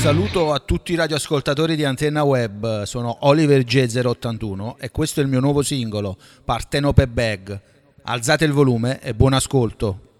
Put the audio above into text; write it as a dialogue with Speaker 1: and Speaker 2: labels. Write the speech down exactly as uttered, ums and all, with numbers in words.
Speaker 1: saluto a tutti i radioascoltatori di Antenna Web, sono Oliver J zero ottantuno e questo è il mio nuovo singolo, Partenope Bag. Alzate il volume e buon ascolto.